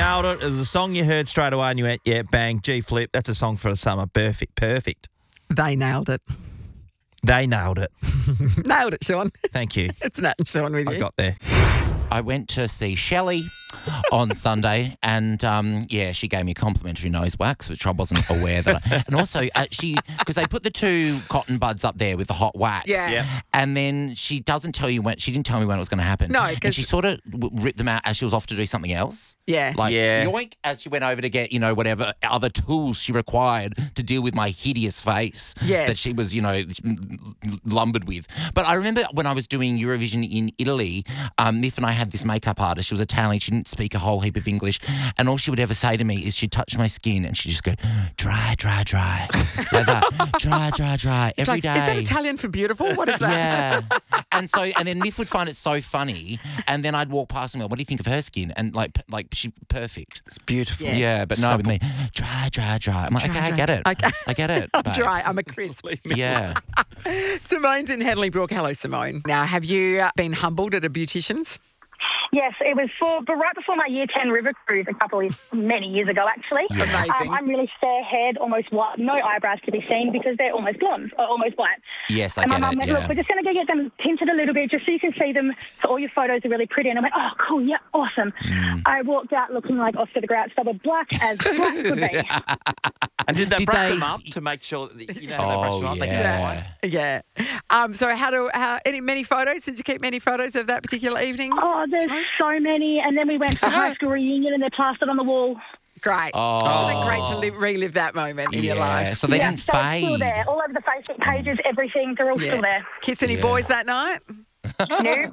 nailed it. It was a song you heard straight away and you went, yeah, bang, G Flip. That's a song for the summer. Perfect. They nailed it. They nailed it. Nailed it, Sean. Thank you. It's Nat and Sean with you. I got there. I went to see Shelley on Sunday, and she gave me a complimentary nose wax, which I wasn't aware that. And also, because they put the 2 cotton buds up there with the hot wax, and then she didn't tell me when it was going to happen. No, and she sort of ripped them out as she was off to do something else. Yeah, Yoink, as she went over to get whatever other tools she required to deal with my hideous face that she was lumbered with. But I remember when I was doing Eurovision in Italy, Miff and I had this makeup artist. She was Italian. She didn't speak a whole heap of English. And all she would ever say to me is she'd touch my skin and she'd just go, dry. Like that. Dry. Every day. Is that Italian for beautiful? What is that? Yeah. And then Miff would find it so funny. And then I'd walk past and go, what do you think of her skin? And like she's perfect. It's beautiful. Yeah, but no, with me, dry. I'm like, okay, I get it. Okay. I get it. I'm dry. I'm a crisp. Yeah. Simone's in Henley Brook. Hello, Simone. Now, have you been humbled at a beautician's? Yes, it was right before my Year 10 river cruise many years ago, actually. Yes. Amazing. I'm really fair-haired, almost white, no eyebrows to be seen because they're almost blonde or almost white. Yes, I and get my mum it, went, yeah. look, we're just going to go get them tinted a little bit just so you can see them, so all your photos are really pretty. And I went, oh, cool, yeah, awesome. I walked out looking like Oscar the Grouch, so black as black could be. And did they brush they- them up to make sure that how they brush them up? They get it right? Yeah. So many photos? Did you keep many photos of that particular evening? Oh, there's so many. And then we went to the high school reunion and they're plastered on the wall. Great. Oh. Isn't it great to relive that moment in your life? So they didn't so it's still fade. there. All over the Facebook pages, everything, they're all still there. Kiss any boys that night? Nope.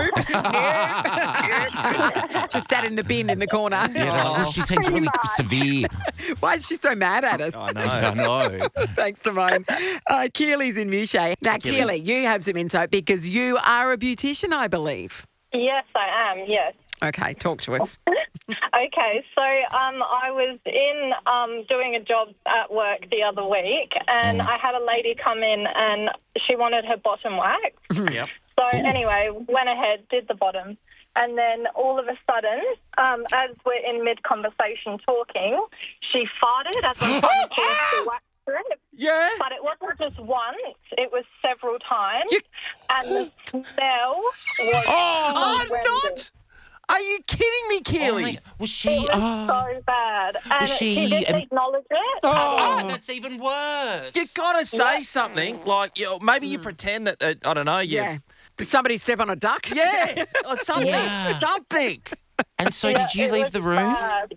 Just sat in the bin in the corner. She seems really severe. Why is she so mad at us? I know. I know. Thanks, Simone. Keely's in Mushay. Now, Keely, you have some insight because you are a beautician, I believe. Yes, I am, yes. Okay, talk to us. Okay, so I was in doing a job at work the other week and I had a lady come in and she wanted her bottom waxed. Yep. So anyway, went ahead, did the bottom. And then all of a sudden, as we're in mid-conversation talking, she farted as I'm trying to finish the wax strip. Yeah. But it wasn't just once, it was several times. And the smell was horrendous. Are you kidding me, Keely? Was she? It was so bad. And she didn't acknowledge it. Oh, that's even worse. You got to say something. Like, maybe you pretend that, I don't know. Yeah. Did somebody step on a duck? Yeah. Or something. Yeah. Something. And so did you It leave was the room? bad.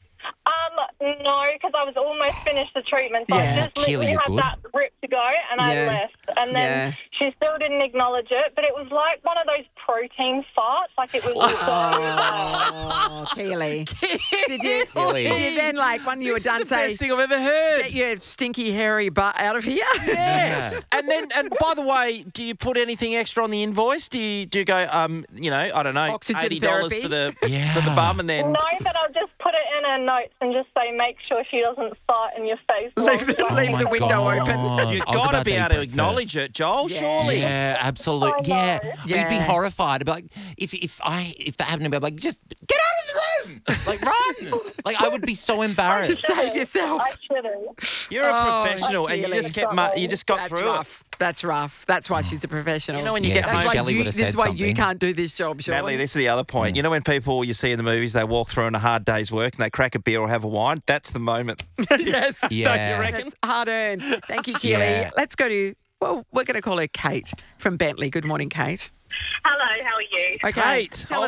No, because I was almost finished the treatment. So Yeah. I just Keely, literally you're had good. that rip to go and I left. And then she still didn't acknowledge it. But it was like one of those protein farts. Like it was so bad. Oh, Keely. Did you Keely. then, like, when you were This done, is the say, best thing I've ever heard. get your stinky, hairy butt out of here? Yes. And by the way, do you put anything extra on the invoice? Do you go, I don't know, Oxygen $80 therapy? for the bum and then... No, but I'll just put it in her notes and just say, make sure she doesn't fart in your face. Leave the Oh window my open. God. You've I was got to about be eat able to breakfast. acknowledge it, Joel, surely. Yeah, absolutely. I know. Yeah. Yeah. You'd be horrified. I'd be like, if that happened to me, I'd be like, just get out of the room. Like, run. Like, I would be so embarrassed. Just save yourself. I shouldn't. You're a professional and you Keely. just you just got That's through rough. That's rough. That's why she's a professional. You know when you Yeah, get see, home... Shelley would have This is said why you something. can't do this job, Sean. Natalie, this is the other point. You know when people you see in the movies, they walk through on a hard day's work and they crack a beer or have a wine? That's the moment. Yes. Yeah. Don't you reckon? That's hard earned. Thank you, Keely. Yeah. Let's go to, we're going to call her Kate from Bentley. Good morning, Kate. Hello, how are you? Okay. Kate, Tell